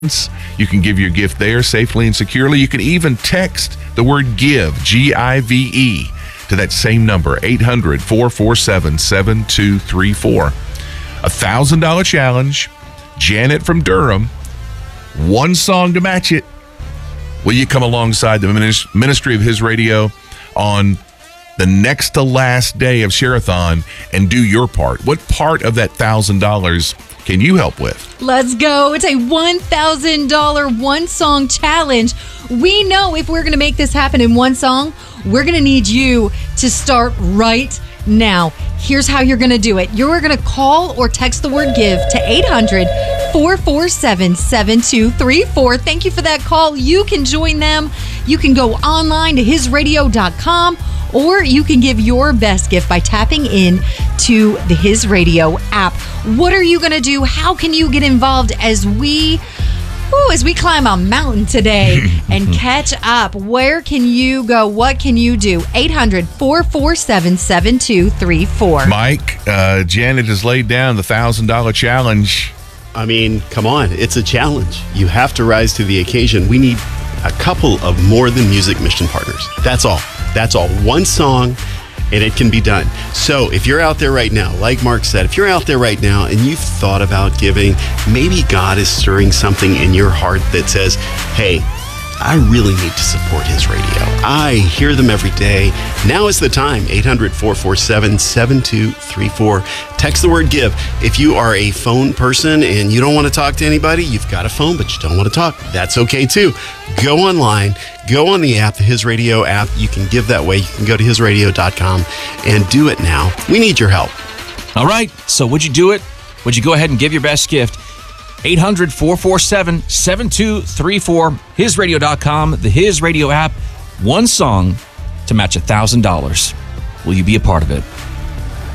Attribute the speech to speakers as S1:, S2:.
S1: You can give your gift there safely and securely. You can even text the word GIVE, G-I-V-E, to that same number, 800-447-7234. $1,000 challenge. Janet from Durham. One song to match it. Will you come alongside the ministry of His Radio on the next to last day of Share-a-thon and do your part? What part of that $1,000 can you help with?
S2: Let's go. It's a $1,000 one-song challenge. We know if we're going to make this happen in one song, we're going to need you to start right now. Here's how you're going to do it. You're going to call or text the word GIVE to 800-447-7234. Thank you for that call. You can join them. You can go online to hisradio.com, or you can give your best gift by tapping in to the His Radio app. What are you going to do? How can you get involved as we climb a mountain today and catch up? Where can you go? What can you do? 800-447-7234.
S1: Mike, Janet has laid down the $1,000 challenge.
S3: I mean, come on. It's a challenge. You have to rise to the occasion. We need a couple of More Than Music mission partners. That's all. That's all. One song, and it can be done. So if you're out there right now, like Mark said, if you're out there right now and you've thought about giving, maybe God is stirring something in your heart that says, hey, I really need to support His Radio. I hear them every day. Now is the time. 800-447-7234. Text the word GIVE. If you are a phone person and you don't want to talk to anybody, you've got a phone, but you don't want to talk, that's okay too. Go online. Go on the app, the His Radio app. You can give that way. You can go to hisradio.com and do it now. We need your help.
S4: All right. So would you do it? Would you go ahead and give your best gift? 800-447-7234. hisradio.com, the His Radio app. One song to match $1,000. Will you be a part of it?